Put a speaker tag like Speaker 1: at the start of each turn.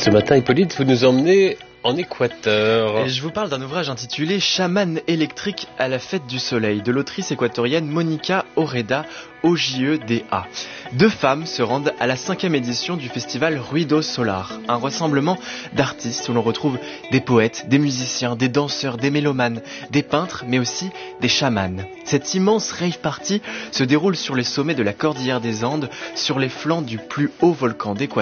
Speaker 1: Ce matin, Hippolyte, vous nous emmenez en Équateur.
Speaker 2: Et je vous parle d'un ouvrage intitulé Chaman électrique à la fête du soleil de l'autrice équatorienne Monica Oreda, OJEDA. Deux femmes se rendent à la 5e édition du festival Ruido Solar, un rassemblement d'artistes où l'on retrouve des poètes, des musiciens, des danseurs, des mélomanes, des peintres, mais aussi des chamans. Cette immense rave party se déroule sur les sommets de la Cordillère des Andes, sur les flancs du plus haut volcan d'Équateur.